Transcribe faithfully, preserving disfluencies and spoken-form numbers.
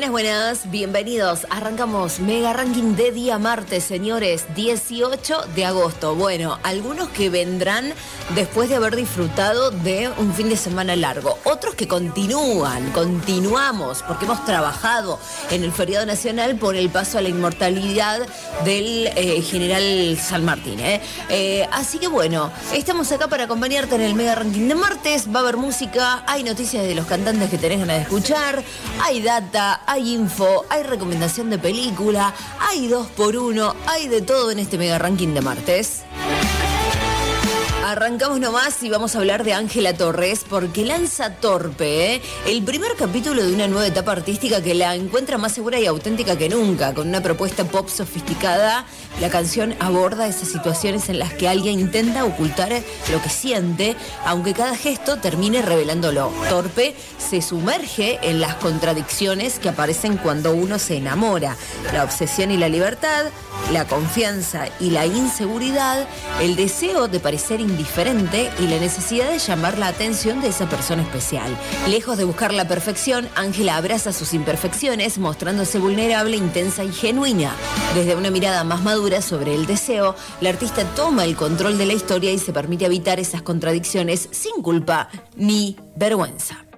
Buenas, buenas, bienvenidos. Arrancamos Mega Ranking de día martes, señores, dieciocho de agosto. Bueno, algunos que vendrán después de haber disfrutado de un fin de semana largo. Otros que continúan, continuamos, porque hemos trabajado en el feriado nacional por el paso a la inmortalidad del eh, general San Martín. ¿eh? Eh, así que bueno, estamos acá para acompañarte en el Mega Ranking de martes. Va a haber música, hay noticias de los cantantes que tenés ganas de escuchar, hay data, hay info, hay recomendación de película, hay dos por uno, hay de todo en este Mega Ranking de martes. Arrancamos nomás y vamos a hablar de Ángela Torres porque lanza Torpe, ¿eh? el primer capítulo de una nueva etapa artística que la encuentra más segura y auténtica que nunca. Con una propuesta pop sofisticada, la canción aborda esas situaciones en las que alguien intenta ocultar lo que siente, aunque cada gesto termine revelándolo. Torpe se sumerge en las contradicciones que aparecen cuando uno se enamora. La obsesión y la libertad, la confianza y la inseguridad, el deseo de parecer indiferente y la necesidad de llamar la atención de esa persona especial. Lejos de buscar la perfección, Ángela abraza sus imperfecciones, mostrándose vulnerable, intensa y genuina. Desde una mirada más madura sobre el deseo, la artista toma el control de la historia y se permite habitar esas contradicciones sin culpa ni vergüenza.